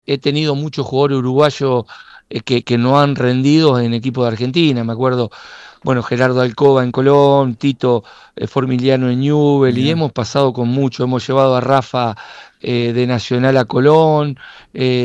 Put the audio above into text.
he tenido muchos jugadores uruguayos que no han rendido en equipos de Argentina. Me acuerdo, bueno, Gerardo Alcoba en Colón, Tito Formiliano en Newell, y Mirá. hemos pasado con mucho. Hemos llevado a Rafa de Nacional a Colón.